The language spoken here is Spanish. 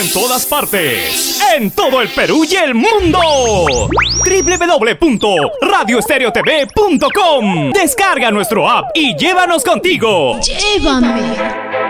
En todas partes, en todo el Perú y el mundo. www.radioestereotv.com. Descarga nuestro app y llévanos contigo. Llévame.